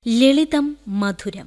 ലളിതം മധുരം.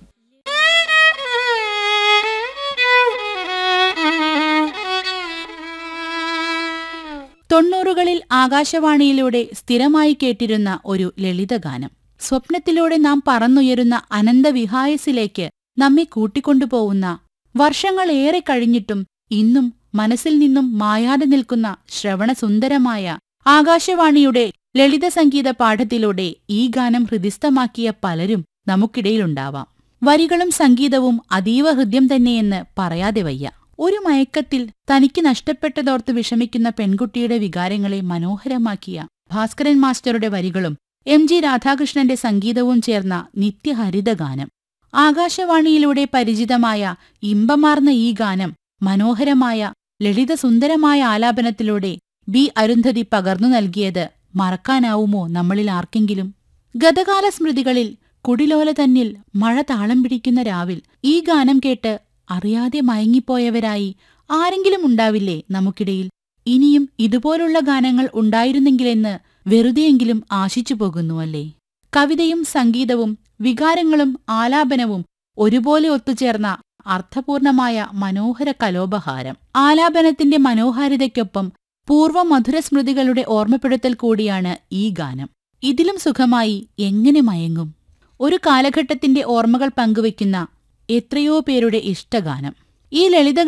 തൊണ്ണൂറുകളിൽ ആകാശവാണിയിലൂടെ സ്ഥിരമായി കേട്ടിരുന്ന ഒരു ലളിതഗാനം. സ്വപ്നത്തിലൂടെ നാം പറന്നുയരുന്ന അനന്തവിഹായസിലേക്ക് നമ്മെ കൂട്ടിക്കൊണ്ടുപോകുന്ന, വർഷങ്ങളേറെ കഴിഞ്ഞിട്ടും ഇന്നും മനസ്സിൽ നിന്നും മായാതെ നിൽക്കുന്ന ശ്രവണസുന്ദരമായ ആകാശവാണിയുടെ ലളിത സംഗീത പാഠത്തിലൂടെ ഈ ഗാനം ഹൃദിസ്ഥമാക്കിയ പലരും നമുക്കിടയിലുണ്ടാവാം. വരികളും സംഗീതവും അതീവ ഹൃദ്യം തന്നെയെന്ന് പറയാതെ വയ്യ. ഒരു മയക്കത്തിൽ തനിക്ക് നഷ്ടപ്പെട്ടതോർത്ത് വിഷമിക്കുന്ന പെൺകുട്ടിയുടെ വികാരങ്ങളെ മനോഹരമാക്കിയ ഭാസ്കരൻ മാസ്റ്ററുടെ വരികളും എം.ജി. രാധാകൃഷ്ണന്റെ സംഗീതവും ചേർന്ന നിത്യഹരിതഗാനം. ആകാശവാണിയിലൂടെ പരിചിതമായ ഇമ്പമാർന്ന ഈ ഗാനം മനോഹരമായ ലളിതസുന്ദരമായ ആലാപനത്തിലൂടെ ബി. അരുന്ധതി പകർന്നു നൽകിയത് മറക്കാനാവുമോ നമ്മളിൽ ആർക്കെങ്കിലും? ഗതകാല സ്മൃതികളിൽ കുടിലോല തന്നിൽ മഴ താളം പിടിക്കുന്ന രാവിൽ ഈ ഗാനം കേട്ട് അറിയാതെ മയങ്ങിപ്പോയവരായി ആരെങ്കിലും ഉണ്ടാവില്ലേ നമുക്കിടയിൽ? ഇനിയും ഇതുപോലുള്ള ഗാനങ്ങൾ ഉണ്ടായിരുന്നെങ്കിലെന്ന് വെറുതെയെങ്കിലും ആശിച്ചു പോകുന്നുവല്ലേ? കവിതയും സംഗീതവും വികാരങ്ങളും ആലാപനവും ഒരുപോലെ ഒത്തുചേർന്ന അർത്ഥപൂർണമായ മനോഹര കലോപഹാരം. ആലാപനത്തിന്റെ മനോഹാരിതയ്ക്കൊപ്പം പൂർവ്വ മധുരസ്മൃതികളുടെ ഓർമ്മപ്പെടുത്തൽ കൂടിയാണ് ഈ ഗാനം. ഇതിലും സുഖമായി എങ്ങനെ മയങ്ങും? ഒരു കാലഘട്ടത്തിന്റെ ഓർമ്മകൾ പങ്കുവയ്ക്കുന്ന എത്രയോ പേരുടെ ഇഷ്ടഗാനം. ഈ ലളിത